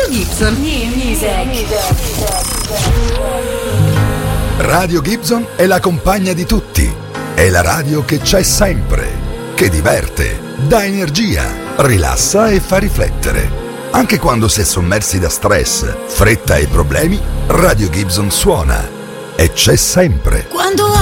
Gibson. New music. Radio Gibson è la compagna di tutti. È la radio che c'è sempre, che diverte, dà energia, rilassa e fa riflettere. Anche quando si è sommersi da stress, fretta e problemi, Radio Gibson suona e c'è sempre. Quando